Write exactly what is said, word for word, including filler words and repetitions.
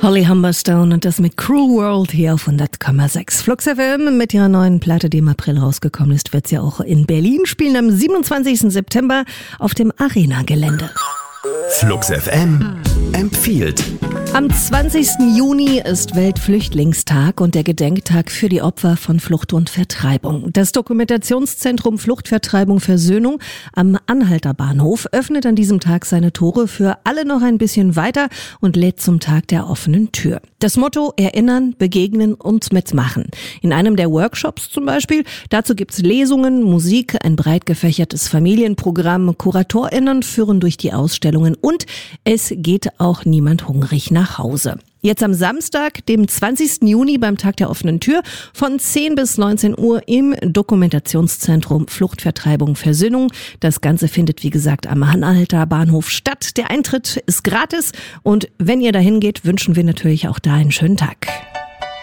Holly Humberstone und das mit Cruel World hier auf hundert Komma sechs. Flux F M mit ihrer neuen Platte, die im April rausgekommen ist, wird sie auch in Berlin spielen am siebenundzwanzigsten September auf dem Arena-Gelände. Flux F M empfiehlt. Am zwanzigsten Juni ist Weltflüchtlingstag und der Gedenktag für die Opfer von Flucht und Vertreibung. Das Dokumentationszentrum Fluchtvertreibung Versöhnung am Anhalter Bahnhof öffnet an diesem Tag seine Tore für alle noch ein bisschen weiter und lädt zum Tag der offenen Tür. Das Motto: Erinnern, begegnen und mitmachen. In einem der Workshops zum Beispiel, dazu gibt's Lesungen, Musik, ein breit gefächertes Familienprogramm, KuratorInnen führen durch die Ausstellungen und es geht auch niemand hungrig nach Hause. Jetzt am Samstag, dem zwanzigsten Juni beim Tag der offenen Tür von zehn bis neunzehn Uhr im Dokumentationszentrum Fluchtvertreibung Versöhnung. Das Ganze findet, wie gesagt, am Anhalter Bahnhof statt. Der Eintritt ist gratis und wenn ihr dahin geht, wünschen wir natürlich auch da einen schönen Tag.